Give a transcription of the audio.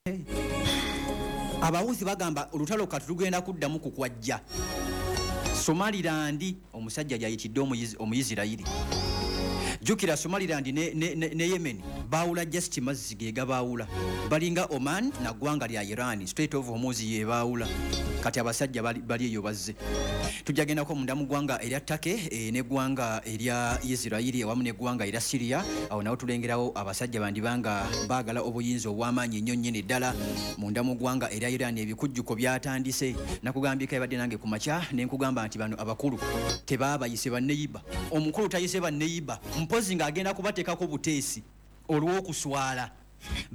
Abawuzi bagamba olutalo kati tugenda kuddamu kukwajja. Somaliland omusajja yayitidde omuyisirayiri. Jukira Somaliland ne Yemen baawula just mazzi ge gabaawula. Balinga Oman na ggwanga lya Iran, Strait of Hormuz ye baawula. Kati abasajja bali eyo bazze. Tujagendako munda mu ggwanga erya Turkey ne ggwanga erya Israeli awamu ne ggwanga erya Syria. Awo nawo tulengerawo abasajja bandibanga baagala obuyinza obw'amaanyi ennyo nnyini ddala. Munda mu ggwanga erya Iran ebikujjuko byatandise. Nakugambika ebadde nange ku makya ne nkugamba nti bano abakulu tebaabayise banneyiba. Omukulu tayise banneyiba. Mpozi ng'agenda kubateekako buteesi olw'okuswala.